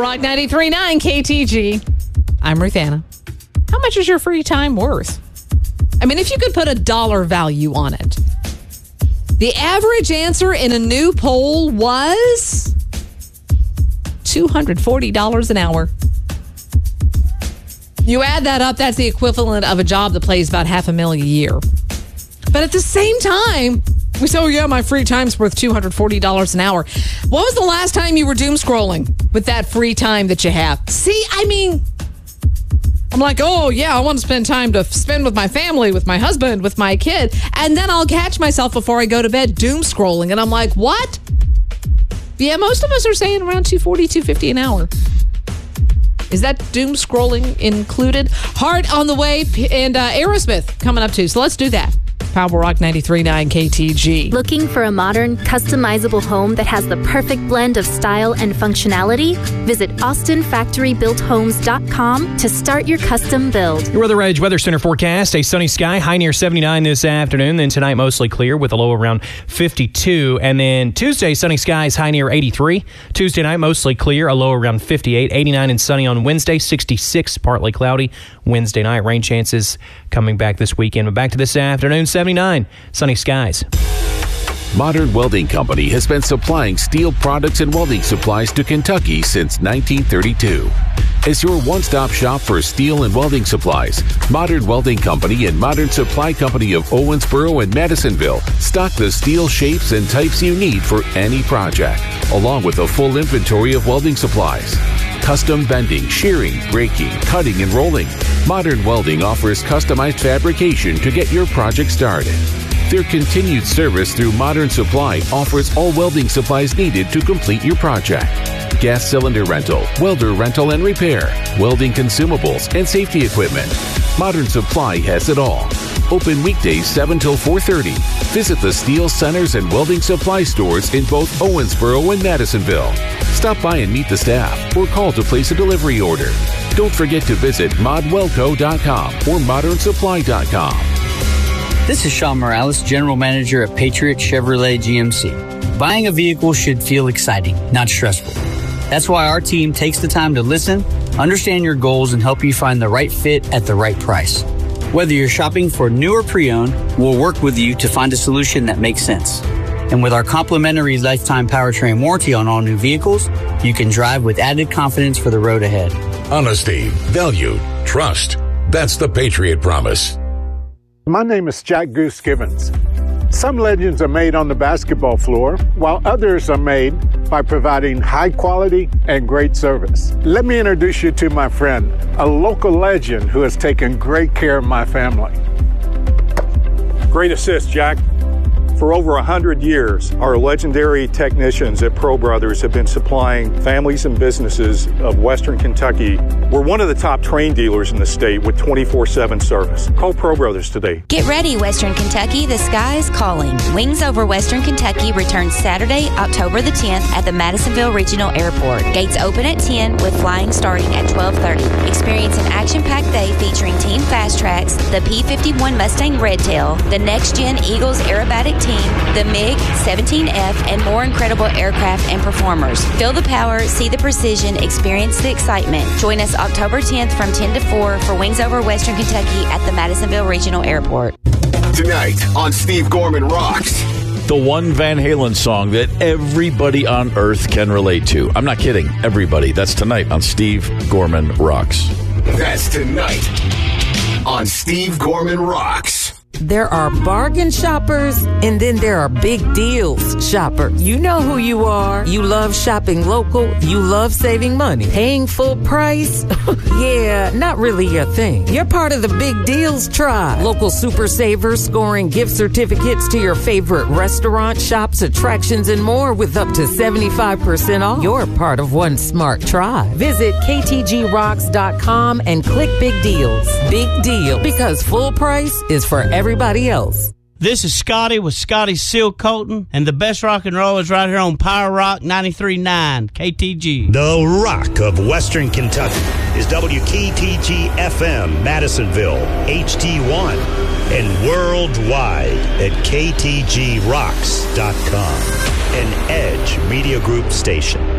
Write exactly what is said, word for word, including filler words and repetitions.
Rock ninety-three point nine K T G. I'm Ruth Anna. How much is your free time worth? I mean, if you could put a dollar value on it. The average answer in a new poll was two hundred forty dollars an hour. You add that up, that's the equivalent of a job that pays about half a million a year. But at the same time, we say, oh yeah, my free time's worth two hundred forty dollars an hour. What was the last time you were doom scrolling with that free time that you have? See, I mean, I'm like, oh yeah, I want to spend time to spend with my family, with my husband, with my kid. And then I'll catch myself before I go to bed doom scrolling. And I'm like, what? Yeah, most of us are saying around two forty, two fifty an hour. Is that doom scrolling included? Heart on the way and uh, Aerosmith coming up too. So let's do that. Power Rock ninety-three point nine K T G. Looking for a modern, customizable home that has the perfect blend of style and functionality? Visit Austin Factory Built Homes dot com to start your custom build. Your Weather Edge Weather Center forecast, a sunny sky, high near seventy-nine this afternoon. Then tonight, mostly clear with a low around fifty-two. And then Tuesday, sunny skies, high near eighty-three. Tuesday night, mostly clear, a low around fifty-eight. eighty-nine and sunny on Wednesday, sixty-six, partly cloudy. Wednesday night, rain chances coming back this weekend. But back to this afternoon, seventy-nine, sunny skies. Modern Welding Company has been supplying steel products and welding supplies to Kentucky since nineteen thirty-two. As your one-stop shop for steel and welding supplies, Modern Welding Company and Modern Supply Company of Owensboro and Madisonville stock the steel shapes and types you need for any project, along with a full inventory of welding supplies. Custom bending, shearing, braking, cutting, and rolling. Modern Welding offers customized fabrication to get your project started. Their continued service through Modern Supply offers all welding supplies needed to complete your project. Gas cylinder rental, welder rental and repair, welding consumables, and safety equipment. Modern Supply has it all. Open weekdays seven till four thirty. Visit the steel centers and welding supply stores in both Owensboro and Madisonville. Stop by and meet the staff or call to place a delivery order. Don't forget to visit mod welco dot com or modern supply dot com. This is Sean Morales, General Manager at Patriot Chevrolet G M C. Buying a vehicle should feel exciting, not stressful. That's why our team takes the time to listen, understand your goals, and help you find the right fit at the right price. Whether you're shopping for new or pre-owned, we'll work with you to find a solution that makes sense. And with our complimentary lifetime powertrain warranty on all new vehicles, you can drive with added confidence for the road ahead. Honesty, value, trust. That's the Patriot Promise. My name is Jack Goose Gibbons. Some legends are made on the basketball floor, while others are made by providing high quality and great service. Let me introduce you to my friend, a local legend who has taken great care of my family. Great assist, Jack. For over one hundred years, our legendary technicians at Pro Brothers have been supplying families and businesses of Western Kentucky. We're one of the top train dealers in the state with twenty-four seven service. Call Pro Brothers today. Get ready, Western Kentucky. The sky is calling. Wings Over Western Kentucky returns Saturday, October the tenth at the Madisonville Regional Airport. Gates open at ten with flying starting at twelve thirty. Experience an action-packed day featuring Team Fast Tracks, the P fifty-one Mustang Redtail, the next-gen Eagles aerobatic team, the MiG seventeen F, and more incredible aircraft and performers. Feel the power, see the precision, experience the excitement. Join us October tenth from ten to four for Wings Over Western Kentucky at the Madisonville Regional Airport. Tonight on Steve Gorman Rocks. The one Van Halen song that everybody on earth can relate to. I'm not kidding. Everybody. That's tonight on Steve Gorman Rocks. That's tonight on Steve Gorman Rocks. There are bargain shoppers, and then there are big deals shoppers. You know who you are. You love shopping local. You love saving money. Paying full price? Yeah, not really your thing. You're part of the big deals tribe. Local super savers scoring gift certificates to your favorite restaurant, shops, attractions, and more with up to seventy-five percent off. You're part of one smart tribe. Visit K T G rocks dot com and click Big Deals. Big deal, because full price is for everyone. Everybody else. This is Scotty with Scotty's Seal Coating, and the best rock and roll is right here on Power Rock ninety-three point nine K T G. The rock of Western Kentucky is W K T G F M Madisonville, H D one, and worldwide at K T G rocks dot com, an Edge Media Group station.